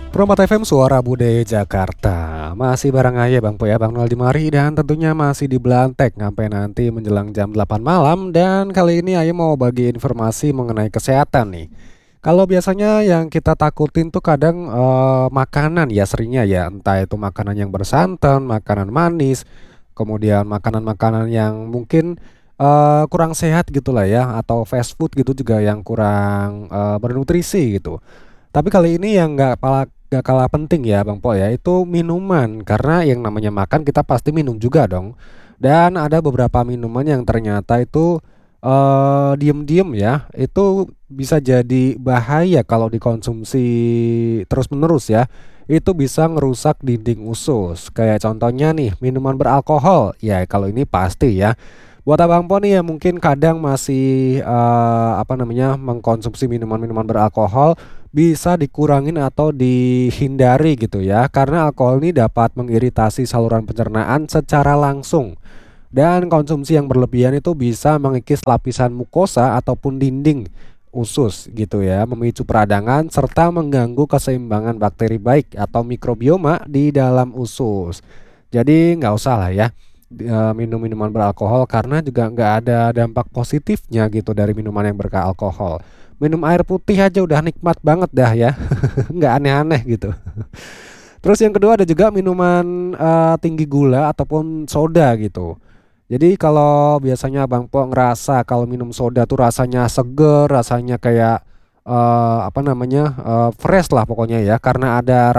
Promat FM Suara Budaya Jakarta. Masih bareng aja Bang Po ya, Bang Noel Dimari, dan tentunya masih di Belantek sampai nanti menjelang jam 8 malam. Dan kali ini Ayo mau bagi informasi mengenai kesehatan nih. Kalau biasanya yang kita takutin tuh kadang makanan ya, seringnya ya, entah itu makanan yang bersantan, makanan manis, kemudian makanan-makanan yang mungkin kurang sehat gitulah ya, atau fast food gitu juga yang kurang bernutrisi gitu. Tapi kali ini yang nggak kalah penting ya Bang Po ya, itu minuman. Karena yang namanya makan kita pasti minum juga dong. Dan ada beberapa minuman yang ternyata itu diem-diem ya, itu bisa jadi bahaya kalau dikonsumsi terus-menerus ya. Itu bisa ngerusak dinding usus. Kayak contohnya nih, minuman beralkohol. Ya kalau ini pasti ya. Buat Abang Po nih yang mungkin kadang masih apa namanya mengkonsumsi minuman-minuman beralkohol, bisa dikurangin atau dihindari gitu ya, karena alkohol ini dapat mengiritasi saluran pencernaan secara langsung, dan konsumsi yang berlebihan itu bisa mengikis lapisan mukosa ataupun dinding usus gitu ya, memicu peradangan serta mengganggu keseimbangan bakteri baik atau mikrobioma di dalam usus. Jadi nggak usah lah ya minum minuman beralkohol, karena juga nggak ada dampak positifnya gitu dari minuman yang beralkohol. Minum air putih aja udah nikmat banget dah ya, nggak aneh-aneh gitu. Terus yang kedua ada juga minuman tinggi gula ataupun soda gitu. Jadi kalau biasanya Bang Po ngerasa kalau minum soda tuh rasanya seger, rasanya kayak apa namanya fresh lah pokoknya ya, karena ada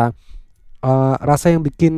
rasa yang bikin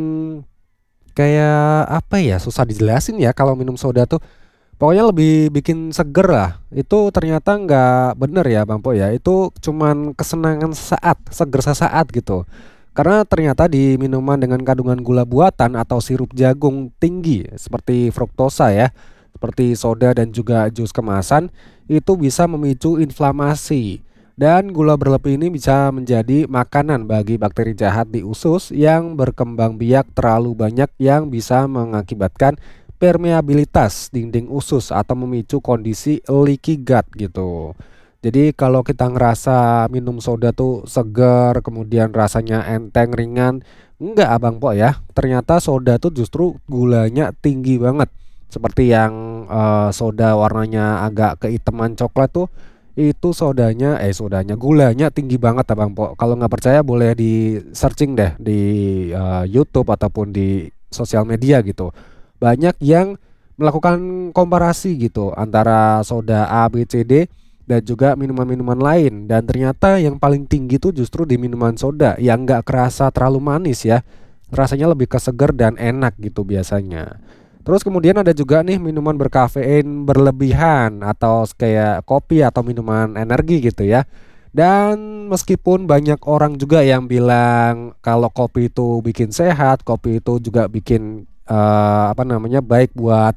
kayak apa ya, susah dijelasin ya kalau minum soda tuh. Pokoknya lebih bikin seger lah. Itu ternyata nggak bener ya Bang Po ya. Itu cuman kesenangan sesaat, seger sesaat gitu. Karena ternyata di minuman dengan kandungan gula buatan atau sirup jagung tinggi seperti fruktosa ya, seperti soda dan juga jus kemasan, itu bisa memicu inflamasi. Dan gula berlebih ini bisa menjadi makanan bagi bakteri jahat di usus yang berkembang biak terlalu banyak, yang bisa mengakibatkan permeabilitas dinding usus atau memicu kondisi leaky gut gitu. Jadi kalau kita ngerasa minum soda tuh segar, kemudian rasanya enteng, ringan, enggak Abang Po ya. Ternyata soda tuh justru gulanya tinggi banget. Seperti yang soda warnanya agak kehitaman coklat tuh, itu sodanya gulanya tinggi banget Abang Po. Kalau nggak percaya boleh di searching deh di YouTube ataupun di sosial media gitu. Banyak yang melakukan komparasi gitu antara soda A, B, C, D dan juga minuman-minuman lain, dan ternyata yang paling tinggi tuh justru di minuman soda yang nggak kerasa terlalu manis ya, rasanya lebih keseger dan enak gitu biasanya. Terus kemudian ada juga nih minuman berkafein berlebihan atau kayak kopi atau minuman energi gitu ya. Dan meskipun banyak orang juga yang bilang kalau kopi itu bikin sehat, kopi itu juga bikin apa namanya baik buat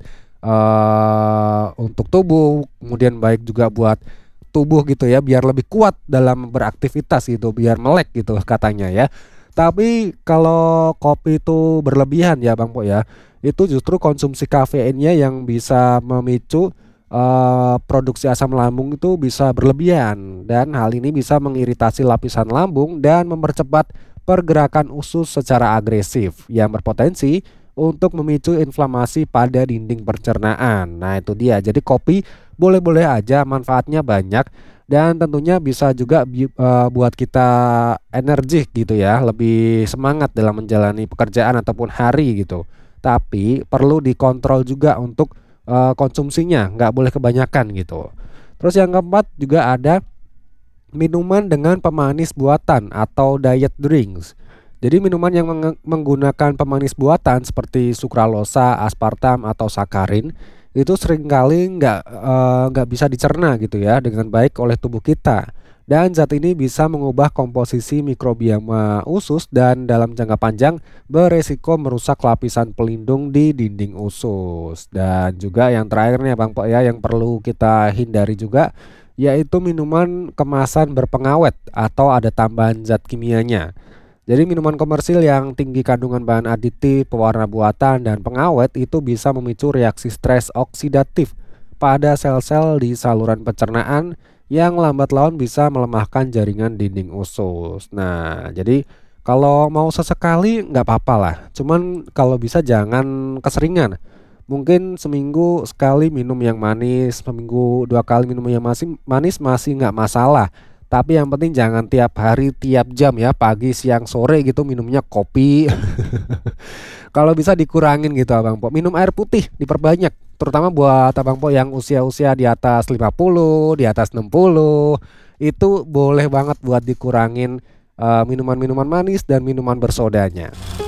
untuk tubuh, kemudian baik juga buat tubuh gitu ya, biar lebih kuat dalam beraktivitas gitu, biar melek gitu katanya ya. Tapi kalau kopi itu berlebihan ya Bang Po ya, itu justru konsumsi kafeinnya yang bisa memicu produksi asam lambung itu bisa berlebihan, dan hal ini bisa mengiritasi lapisan lambung dan mempercepat pergerakan usus secara agresif yang berpotensi untuk memicu inflamasi pada dinding pencernaan. Nah, itu dia. Jadi kopi boleh-boleh aja, manfaatnya banyak, dan tentunya bisa juga buat kita energik gitu ya, lebih semangat dalam menjalani pekerjaan ataupun hari gitu. Tapi perlu dikontrol juga untuk konsumsinya, nggak boleh kebanyakan gitu. Terus yang keempat juga ada minuman dengan pemanis buatan atau diet drinks. Jadi minuman yang menggunakan pemanis buatan seperti sukralosa, aspartam atau sakarin itu seringkali nggak bisa dicerna gitu ya dengan baik oleh tubuh kita. Dan zat ini bisa mengubah komposisi mikrobioma usus dan dalam jangka panjang beresiko merusak lapisan pelindung di dinding usus. Dan juga yang terakhirnya Bang Po ya, yang perlu kita hindari juga, yaitu minuman kemasan berpengawet atau ada tambahan zat kimianya. Jadi minuman komersil yang tinggi kandungan bahan aditif, pewarna buatan, dan pengawet itu bisa memicu reaksi stres oksidatif pada sel-sel di saluran pencernaan yang lambat laun bisa melemahkan jaringan dinding usus. Nah, jadi kalau mau sesekali nggak apa-apa lah, cuman kalau bisa jangan keseringan. Mungkin seminggu sekali minum yang manis, seminggu 2 kali minum yang masih manis masih nggak masalah. Tapi yang penting jangan tiap hari, tiap jam ya, pagi, siang, sore gitu minumnya kopi. Kalau bisa dikurangin gitu Abang Po. Minum air putih diperbanyak, terutama buat Abang Po yang usia-usia di atas 50, di atas 60. Itu boleh banget buat dikurangin minuman-minuman manis dan minuman bersodanya.